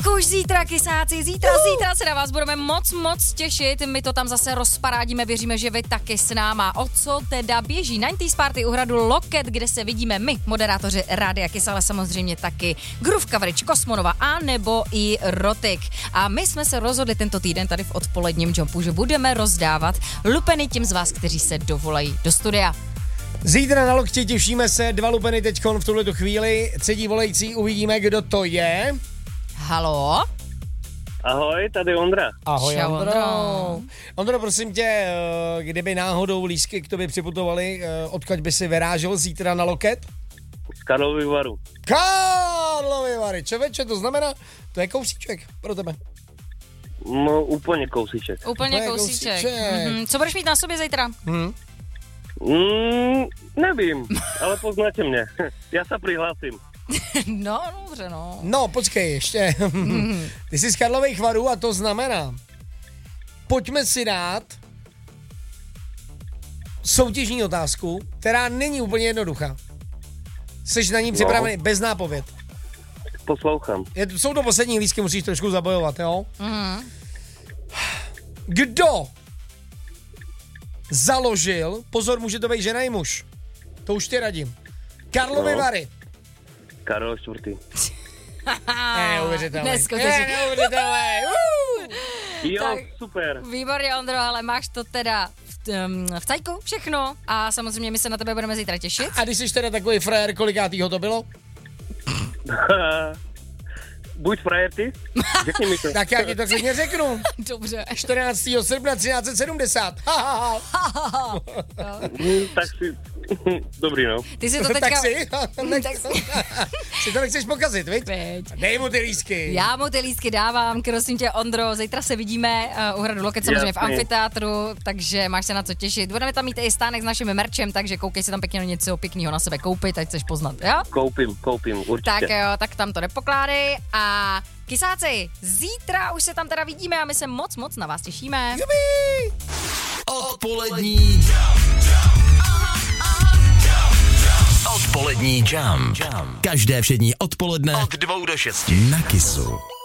Tak už zítra, kysáci, zítra se na vás budeme moc těšit. My to tam zase rozparádíme, věříme, že vy taky s náma. O co teda běží? 90s Party u hradu Loket, kde se vidíme my, moderátoři Rádia Kiss, ale samozřejmě taky Groove Coverage, Kosmonova a nebo i Rotik. A my jsme se rozhodli tento týden tady v odpoledním Jumpu, že budeme rozdávat lupeny těm z vás, kteří se dovolají do studia. Zítra na Lokti těšíme se, 2 lupeny teďkon v tuhletu chvíli. Třetí volající, uvidíme, kdo to je. Haló? Ahoj, tady Ondra. Ahoj, Čau, Ondro. Ondro. Ondro, prosím tě, kdyby náhodou lístky k tobě připutovaly, odkud by si vyrážel zítra na Loket? Z Karlovy Varu. Karlovy Vary, čověče, to znamená, to je kousíček pro tebe. No, úplně kousíček. Úplně kousíček. Co budeš mít na sobě zítra? Nevím, ale poznáte mě. Já se přihlásím. No, dobře, no. No, počkej, ještě. Ty jsi z Karlových Varů a to znamená, pojďme si dát soutěžní otázku, která není úplně jednoduchá. Jsi na ní připravený bez nápověd. Poslouchám. Jsou to poslední lístky, musíš trošku zabojovat, jo? Kdo založil, pozor, může to být žena i muž, to už ti radím, Karlovy Vary? Karol IV. Neuvěřitelné. Neuvěřitelné. Jo, Tak. super. Výborně, Ondro, ale máš to teda v cajku všechno a samozřejmě my se na tebe budeme zítra těšit. A když jsi teda takový frajer, kolikátýho to bylo? Buď frajer ty, řekni mi to. Tak já ti to klidně řeknu. Dobře. 14. srpna 1370. Tak si, dobrý no. Ty si to teďka... Tak si? Si to nechceš pokazit, viď? Veď. Dej mu ty lístky. Já mu ty lístky dávám, prosím tě, Ondro, zítra se vidíme u hradu Loket, samozřejmě v amfiteátru, takže máš se na co těšit. Budeme tam mít i stánek s naším merčem, takže koukej si tam pěkně něco pěkného na sebe koupit, ať chceš poznat, jo? Koupím, určitě. Tak jo, tak tam to nepokládej a kysáci, zítra už se tam teda vidíme a my se moc na vás těšíme. Jubi! Odpolední Odpolední Jump. Každé všední odpoledne od 2 do 6 na Kissu.